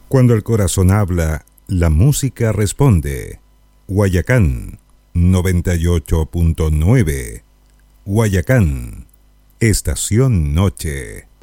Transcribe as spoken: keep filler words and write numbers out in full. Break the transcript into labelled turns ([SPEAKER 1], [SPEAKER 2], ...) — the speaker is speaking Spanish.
[SPEAKER 1] Cuando el corazón habla, la música responde. Guayacán noventa y ocho punto nueve. Guayacán, Estación Noche.